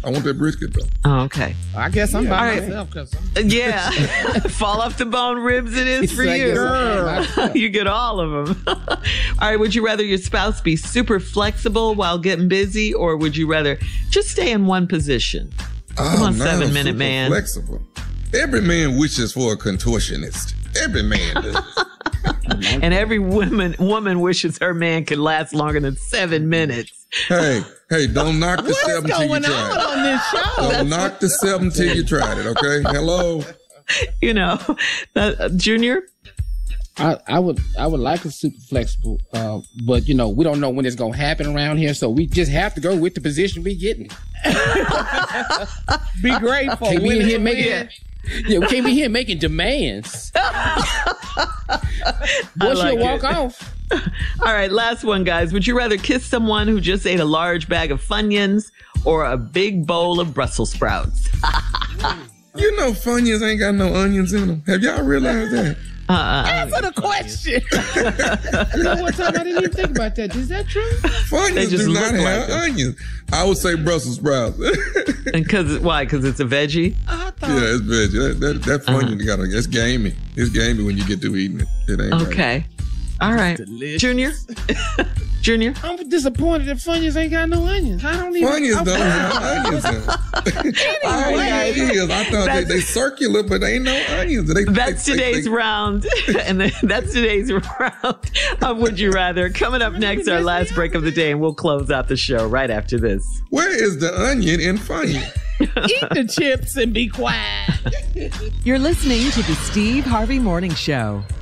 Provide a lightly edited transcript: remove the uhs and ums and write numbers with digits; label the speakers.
Speaker 1: I want that brisket though.
Speaker 2: Oh, okay.
Speaker 3: I guess I'm by myself.
Speaker 2: Yeah. Fall off the bone ribs it is for you. You get all of them. All right. Would you rather your spouse be super flexible while getting busy, or would you rather just stay in one position? Come on, 7-minute man.
Speaker 1: Flexible. Every man wishes for a contortionist. Every man does.
Speaker 2: And every woman wishes her man could last longer than 7 minutes.
Speaker 1: Hey, don't knock the 7 till you
Speaker 3: What's going
Speaker 1: try
Speaker 3: on this show?
Speaker 1: it. Don't knock the 7 till you tried it, okay? Hello?
Speaker 2: You know, Junior?
Speaker 3: I would like a super flexible, but you know, we don't know when it's gonna happen around here, so we just have to go with the position we getting. Be grateful. Can't be in here making, we can't be here making demands. What's your walk off?
Speaker 2: All right, last one, guys. Would you rather kiss someone who just ate a large bag of Funyuns or a big bowl of Brussels sprouts?
Speaker 1: You know Funyuns ain't got no onions in them. Have y'all realized that?
Speaker 3: Answer the question. You know what time I didn't even think about that. Is that true?
Speaker 1: Funyuns do not have onions. I would say Brussels sprouts.
Speaker 2: And why? Because it's a veggie?
Speaker 1: Yeah, it's veggie. That Funyun it's gamey. It's gamey when you get through eating it. It ain't
Speaker 2: okay.
Speaker 1: Right.
Speaker 2: All right. Junior? Junior?
Speaker 3: I'm disappointed that Funyuns ain't got no onions.
Speaker 1: Funyuns don't have onions in them. I thought they circular, but they ain't no onions.
Speaker 2: That's today's round. And that's today's round of Would You Rather. Coming up next, our last break of the day, and we'll close out the show right after this.
Speaker 1: Where is the onion in Funyun?
Speaker 3: Eat the chips and be quiet.
Speaker 4: You're listening to the Steve Harvey Morning Show.